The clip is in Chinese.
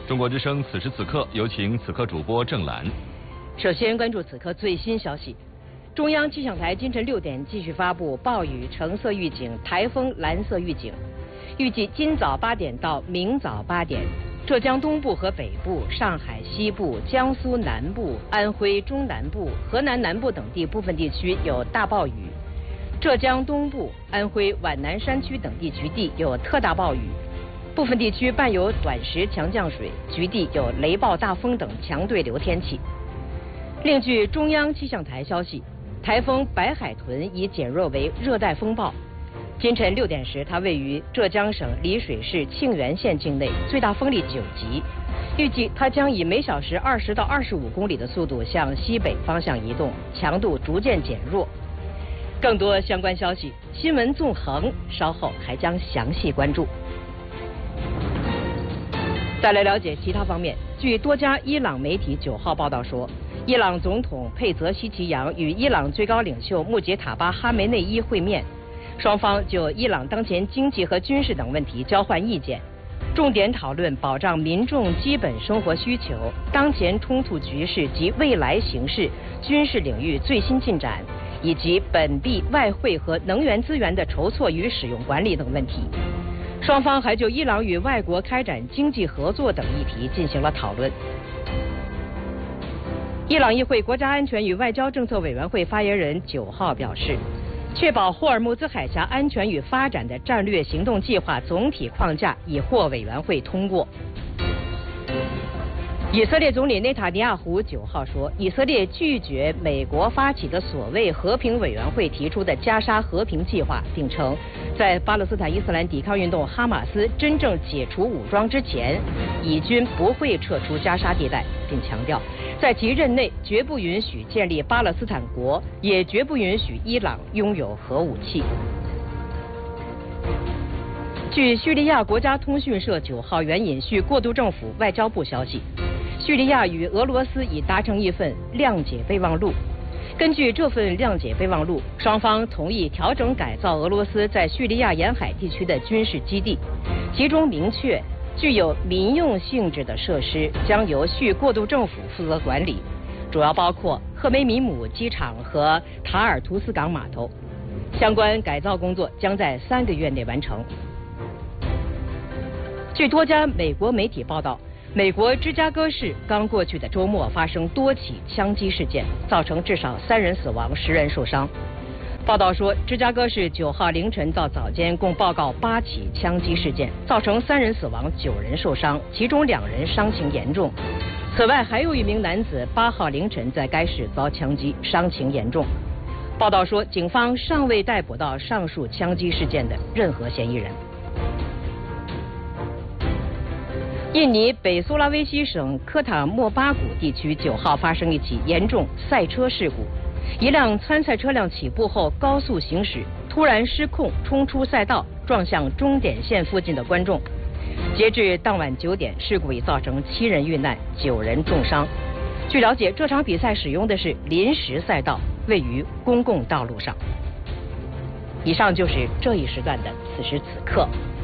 中国之声此时此刻，有请此刻主播郑兰。 首先关注此刻最新消息。中央气象台今晨6点继续发布暴雨橙色预警、台风蓝色预警。预计今早8点到明早8点，浙江东部和北部、上海西部、江苏南部、安徽中南部、河南南部等地部分地区有大暴雨；浙江东部、安徽皖南山区等地局地有特大暴雨。部分地区伴有短时强降水，局地有雷暴大风等强对流天气。另据中央气象台消息，台风白海豚已减弱为热带风暴。今晨6点时，它位于浙江省丽水市庆元县境内，最大风力9级。预计它将以每小时20到25公里的速度向西北方向移动，强度逐渐减弱。更多相关消息，新闻纵横稍后还将详细关注。再来了解其他方面，据多家伊朗媒体9号报道说，伊朗总统佩泽希奇扬与伊朗最高领袖穆杰塔巴哈梅内伊会面，双方就伊朗当前经济和军事等问题交换意见，重点讨论保障民众基本生活需求、当前冲突局势及未来形势、军事领域最新进展，以及本币、外汇和能源资源的筹措与使用管理等问题。双方还就伊朗与外国开展经济合作等议题进行了讨论。伊朗议会国家安全与外交政策委员会发言人9号表示，确保霍尔木兹海峡安全与发展的战略行动计划总体框架已获委员会通过。以色列总理内塔尼亚胡9号说，以色列拒绝美国发起的所谓和平委员会提出的加沙和平计划，并称在巴勒斯坦伊斯兰抵抗运动哈马斯真正解除武装之前，以军不会撤出加沙地带，并强调在其任内绝不允许建立巴勒斯坦国，也绝不允许伊朗拥有核武器。据叙利亚国家通讯社9号援引叙过渡政府外交部消息，叙利亚与俄罗斯已达成一份谅解备忘录。根据这份谅解备忘录，双方同意调整改造俄罗斯在叙利亚沿海地区的军事基地，其中明确具有民用性质的设施将由叙过渡政府负责管理，主要包括赫梅米姆机场和塔尔图斯港码头。相关改造工作将在3个月内完成。据多家美国媒体报道，美国芝加哥市刚过去的周末发生多起枪击事件，造成至少3人死亡，10人受伤。报道说，芝加哥市9号凌晨到早间共报告8起枪击事件，造成3人死亡，9人受伤，其中2人伤情严重。此外，还有1名男子8号凌晨在该市遭枪击，伤情严重。报道说，警方尚未逮捕到上述枪击事件的任何嫌疑人。印尼北苏拉威西省科塔莫巴谷地区9号发生一起严重赛车事故，一辆参赛车辆起步后高速行驶，突然失控冲出赛道，撞向终点线附近的观众。截至当晚9点，事故已造成7人遇难，9人重伤。据了解，这场比赛使用的是临时赛道，位于公共道路上。以上就是这一时段的此时此刻。